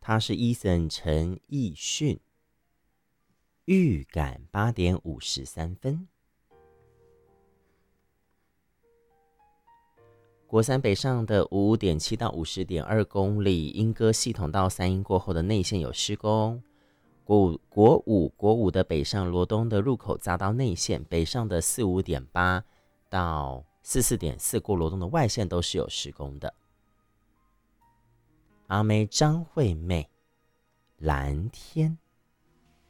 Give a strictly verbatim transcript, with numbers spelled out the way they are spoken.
他是 Ethan 陈奕迅。预感八点五十三分。国三北上的五五点七到五十点二公里，莺歌系统到三鶯过后的内线有施工。国五国五国五的北上罗东的入口匝道内线，北上的四五点八到四四点四过罗东的外线都是有施工的。阿妹张惠妹，蓝天。